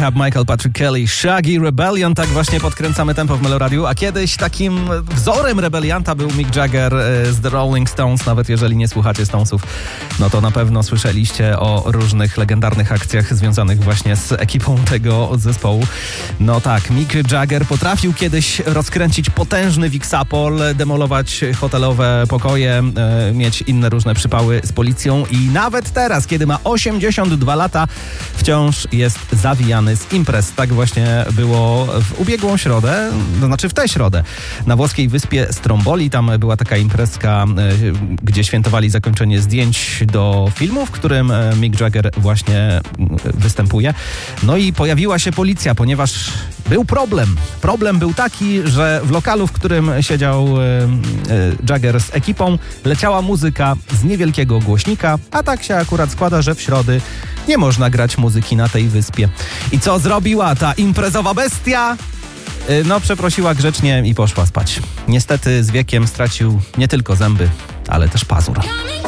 Rehab, Michael Patrick Kelly, Shaggy, Rebellion. Tak właśnie podkręcamy tempo w Meloradiu. A kiedyś takim wzorem rebelianta był Mick Jagger z The Rolling Stones. Nawet jeżeli nie słuchacie Stonesów, no to na pewno słyszeliście o różnych legendarnych akcjach związanych właśnie z ekipą tego zespołu. No tak, Mick Jagger potrafił kiedyś rozkręcić potężny wiksapol, demolować hotelowe pokoje, mieć inne różne przypały z policją i nawet teraz, kiedy ma 82 lata, wciąż jest zawijany z imprez. Tak właśnie było w ubiegłą środę, to znaczy w tę środę, na włoskiej wyspie Stromboli. Tam była taka imprezka, gdzie świętowali zakończenie zdjęć do filmu, w którym Mick Jagger właśnie występuje. No i pojawiła się policja, ponieważ był problem. Problem był taki, że w lokalu, w którym siedział Jagger z ekipą, leciała muzyka z niewielkiego głośnika, a tak się akurat składa, że w środy nie można grać muzyki na tej wyspie. I co zrobiła ta imprezowa bestia? No, przeprosiła grzecznie i poszła spać. Niestety z wiekiem stracił nie tylko zęby, ale też pazur.